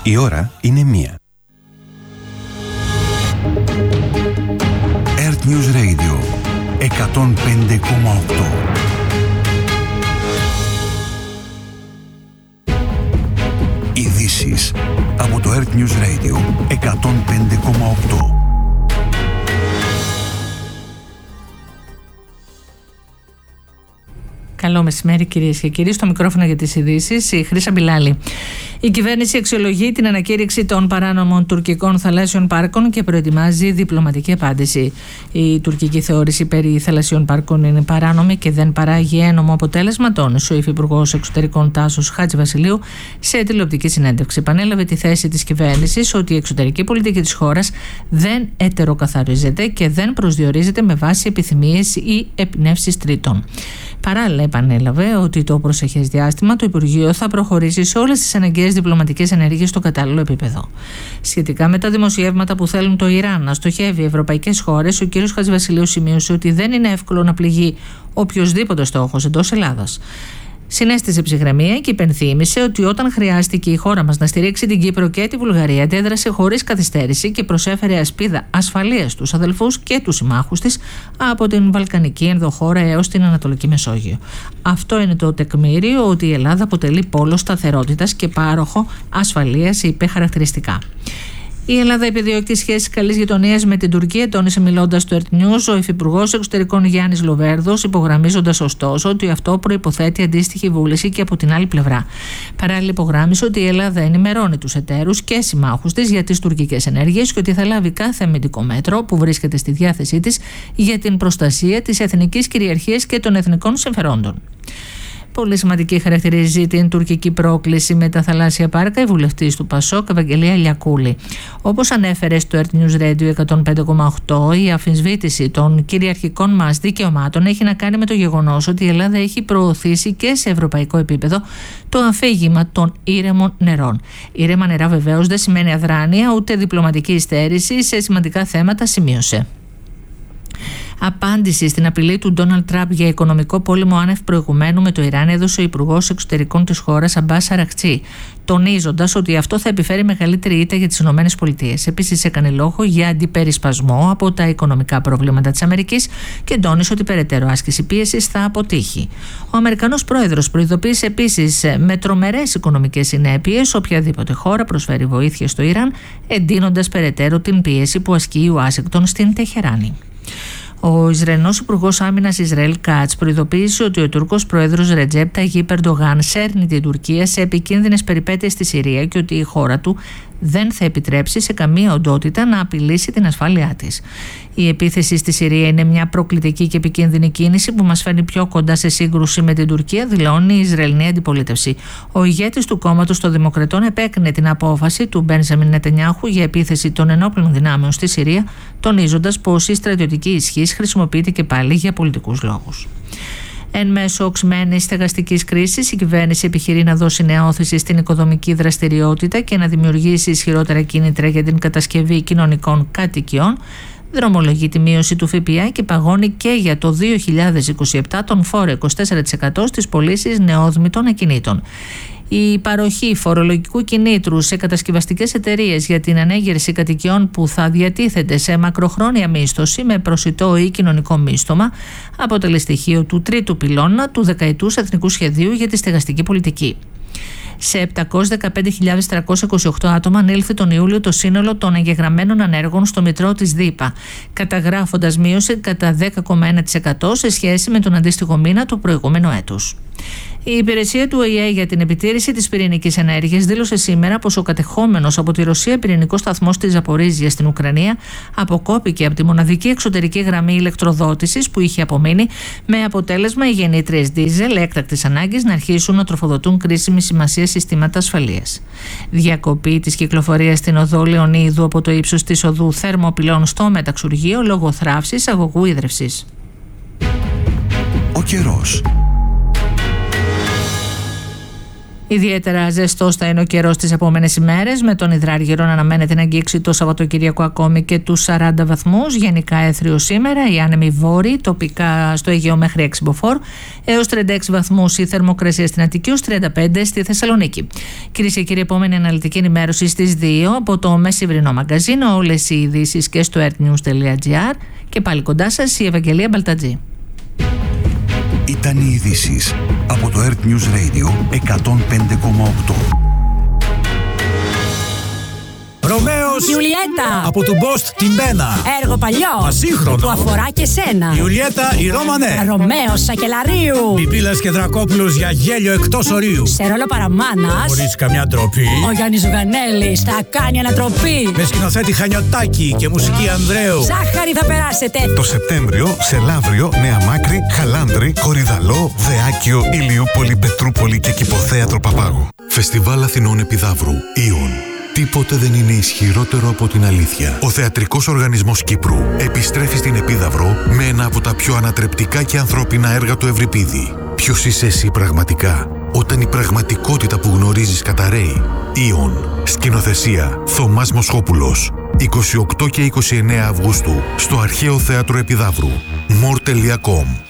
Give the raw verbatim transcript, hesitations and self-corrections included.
Η ώρα είναι μία. Earth News Radio εκατόν πέντε κόμμα οκτώ. Ειδήσεις από το Earth News Radio εκατόν πέντε κόμμα οκτώ. Καλό μεσημέρι, κυρίες και κύριοι. Στο μικρόφωνο για τις ειδήσεις, η Χρύσα Μπιλάλη. Η κυβέρνηση αξιολογεί την ανακήρυξη των παράνομων τουρκικών θαλάσσιων πάρκων και προετοιμάζει διπλωματική απάντηση. Η τουρκική θεώρηση περί θαλασσιών πάρκων είναι παράνομη και δεν παράγει ένομο αποτέλεσμα, τόνισε ο Υφυπουργός Εξωτερικών Τάσος Χατζηβασιλείου σε τηλεοπτική συνέντευξη. Επανέλαβε τη θέση της κυβέρνησης ότι η εξωτερική πολιτική της χώρας δεν ετεροκαθαρίζεται και δεν προσδιορίζεται με βάση επιθυμίες ή εμπνεύσεις τρίτων. Παράλληλα, επανέλαβε ότι το προσεχές διάστημα το Υπουργείο θα προχωρήσει σε όλες τις αναγκαίες διπλωματικές ενέργειες στο κατάλληλο επίπεδο. Σχετικά με τα δημοσιεύματα που θέλουν το Ιράν να στοχεύει ευρωπαϊκές χώρες, ο κ. Χατζηβασιλείου σημείωσε ότι δεν είναι εύκολο να πληγεί οποιοσδήποτε στόχος εντός Ελλάδας. Συνέστησε ψυχραιμία και υπενθύμησε ότι όταν χρειάστηκε η χώρα μας να στηρίξει την Κύπρο και τη Βουλγαρία, αντέδρασε χωρίς καθυστέρηση και προσέφερε ασπίδα ασφαλείας στους αδελφούς και τους συμμάχους της από την Βαλκανική ενδοχώρα έως την Ανατολική Μεσόγειο. Αυτό είναι το τεκμήριο ότι η Ελλάδα αποτελεί πόλο σταθερότητας και πάροχο ασφαλείας, είπε χαρακτηριστικά. Η Ελλάδα επιδιώκει σχέσεις καλής γειτονίας με την Τουρκία, τόνισε μιλώντας στο Earth News ο Υφυπουργός Εξωτερικών Γιάννης Λοβέρδος, υπογραμμίζοντας ωστόσο ότι αυτό προϋποθέτει αντίστοιχη βούληση και από την άλλη πλευρά. Παράλληλα, υπογράμμισε ότι η Ελλάδα ενημερώνει τους εταίρους και συμμάχους της για τις τουρκικές ενέργειες και ότι θα λάβει κάθε αμυντικό μέτρο που βρίσκεται στη διάθεσή της για την προστασία της εθνικής κυριαρχίας και των εθνικών συμφερόντων. Πολύ σημαντική χαρακτηρίζει την τουρκική πρόκληση με τα θαλάσσια πάρκα η βουλευτής του Πασόκ, Ευαγγελία Λιακούλη. Όπως ανέφερε στο Earth News Radio εκατόν πέντε κόμμα οκτώ, η αμφισβήτηση των κυριαρχικών μας δικαιωμάτων έχει να κάνει με το γεγονός ότι η Ελλάδα έχει προωθήσει και σε ευρωπαϊκό επίπεδο το αφήγημα των ήρεμων νερών. Ήρεμα νερά βεβαίως δεν σημαίνει αδράνεια ούτε διπλωματική υστέρηση σε σημαντικά θέματα, σημείωσε. Απάντηση στην απειλή του Ντόναλντ Τραμπ για οικονομικό πόλεμο άνευ προηγουμένου με το Ιράν έδωσε ο Υπουργός Εξωτερικών της χώρας, Αμπάς Αρακτσί, τονίζοντας ότι αυτό θα επιφέρει μεγαλύτερη ήττα για τις ΗΠΑ. Επίσης, έκανε λόγο για αντιπερισπασμό από τα οικονομικά προβλήματα της Αμερικής και τόνισε ότι περαιτέρω άσκηση πίεσης θα αποτύχει. Ο Αμερικανός πρόεδρος προειδοποίησε επίσης με τρομερές οικονομικές συνέπειες οποιαδήποτε χώρα προσφέρει βοήθεια στο Ιράν, εντείνοντας περαιτέρω την πίεση που ασκεί η Ουάσιγκτον στην Τεχεράνη. Ο Ισραηλινός Υπουργός Άμυνας Ισραήλ Κάτς προειδοποίησε ότι ο Τούρκος πρόεδρος Ρετζέπ Ταγιίπ Ερντογάν σέρνει την Τουρκία σε επικίνδυνες περιπέτειες στη Συρία και ότι η χώρα του δεν θα επιτρέψει σε καμία οντότητα να απειλήσει την ασφάλειά της. Η επίθεση στη Συρία είναι μια προκλητική και επικίνδυνη κίνηση που μας φέρνει πιο κοντά σε σύγκρουση με την Τουρκία, δηλώνει η Ισραηλινή αντιπολίτευση. Ο ηγέτης του κόμματος των Δημοκρατών επέκρινε την απόφαση του Μπένζαμιν Νετανιάχου για επίθεση των ενόπλων δυνάμεων στη Συρία, τονίζοντας πως η στρατιωτική ισχύς χρησιμοποιείται και πάλι για πολιτικούς λόγους. Εν μέσω οξυμένης στεγαστικής κρίσης, η κυβέρνηση επιχειρεί να δώσει νέα όθηση στην οικοδομική δραστηριότητα και να δημιουργήσει ισχυρότερα κίνητρα για την κατασκευή κοινωνικών κατοικιών. Δρομολογεί τη μείωση του ΦΠΑ και παγώνει και για το δύο χιλιάδες είκοσι επτά τον φόρο είκοσι τέσσερα τοις εκατό στις πωλήσεις νεόδμητων ακινήτων. Η παροχή φορολογικού κινήτρου σε κατασκευαστικές εταιρείες για την ανέγερση κατοικιών που θα διατίθεται σε μακροχρόνια μίσθωση με προσιτό ή κοινωνικό μίσθωμα αποτελεί στοιχείο του τρίτου πυλώνα του δεκαετούς εθνικού σχεδίου για τη στεγαστική πολιτική. Σε επτακόσιες δεκαπέντε χιλιάδες τριακόσια είκοσι οκτώ άτομα ανήλθε τον Ιούλιο το σύνολο των εγγεγραμμένων ανέργων στο Μητρό της ΔΥΠΑ, καταγράφοντας μείωση κατά δέκα κόμμα ένα τοις εκατό σε σχέση με τον αντίστοιχο μήνα του προηγούμενου έτους. Η υπηρεσία του Ο Η Ε για την επιτήρηση της πυρηνικής ενέργειας δήλωσε σήμερα πως ο κατεχόμενος από τη Ρωσία πυρηνικός σταθμός της Ζαπορίζιας στην Ουκρανία αποκόπηκε από τη μοναδική εξωτερική γραμμή ηλεκτροδότησης που είχε απομείνει, με αποτέλεσμα οι γεννήτριες δίζελ έκτακτης ανάγκης να αρχίσουν να τροφοδοτούν κρίσιμη σημασία συστήματα ασφαλείας. Διακοπή της κυκλοφορίας στην οδό Λεωνίδου από το ύψος της οδού Θερμοπυλών στο Μεταξουργείο λόγω θράψης αγωγού ίδρυυσης. Ο καιρός. Ιδιαίτερα ζεστός θα είναι ο καιρός τις επόμενες ημέρες, με τον υδράργυρο να αναμένεται να αγγίξει το Σαββατοκύριακο ακόμη και τους σαράντα βαθμούς. Γενικά έθριο σήμερα, οι άνεμοι βόρειοι, τοπικά στο Αιγαίο μέχρι έξι μποφόρ, έως τριάντα έξι βαθμούς η θερμοκρασία στην Αττική, ως τριάντα πέντε στη Θεσσαλονίκη. Κυρίες και κύριοι, επόμενη αναλυτική ενημέρωση στις δύο από το μεσημβρινό μαγκαζίνο. Όλες οι ειδήσεις και στο earthnews τελεία gr. Και πάλι κοντά σας η Ευαγγελία Μπαλτατζή. Ήταν οι ειδήσεις από το Earth News Radio εκατόν πέντε κόμμα οκτώ. Ρωμαίος Ιουλιέτα από του Μπόστ την Πένα. Έργο παλιό Ασύγχρονο που αφορά και σένα. Ιουλιέτα η Ρώμανε. Ρωμαίος Σακελαρίου. Πιπίλας και Δρακόπουλος για γέλιο εκτός ορίου. Σε ρόλο παραμάνας Χωρίς καμιά ντροπή. ο Γιάννης Ζουγανέλης θα κάνει ανατροπή. Με σκηνοθέτη Χανιωτάκη και μουσική Ανδρέου. Ζάχαρη θα περάσετε. Το Σεπτέμβριο σε Λαύριο, Νέα Μάκρη, Χαλάνδρη, Κορυδαλό, Δεάκιο, Ηλιούπολη, Πετρούπολη και Κηποθέατρο Παπάγου. Φεστιβάλ Αθηνών Επιδαύρου, Ιον. Τίποτε δεν είναι ισχυρότερο από την αλήθεια. Ο Θεατρικός Οργανισμός Κύπρου επιστρέφει στην Επίδαυρο με ένα από τα πιο ανατρεπτικά και ανθρώπινα έργα του Ευρυπίδη. Ποιος είσαι εσύ πραγματικά, όταν η πραγματικότητα που γνωρίζεις καταραίει? Ιον. Σκηνοθεσία Θωμάς Μοσχόπουλος. είκοσι οκτώ και είκοσι εννέα Αυγούστου στο Αρχαίο Θέατρο Επιδαύρου. μορ τελεία κομ.